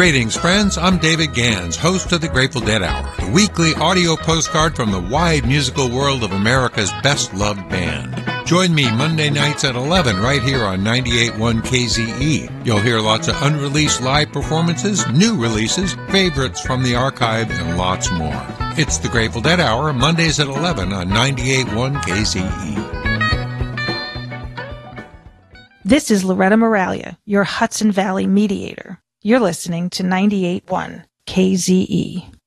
Greetings, friends. I'm David Gans, host of the Grateful Dead Hour, the weekly audio postcard from the wide musical world of America's best-loved band. Join me Monday nights at 11 right here on 98.1 KZE. You'll hear lots of unreleased live performances, new releases, favorites from the archive, and lots more. It's the Grateful Dead Hour, Mondays at 11 on 98.1 KZE. This is Loretta Moralia, your Hudson Valley mediator. You're listening to 98.1 KZE.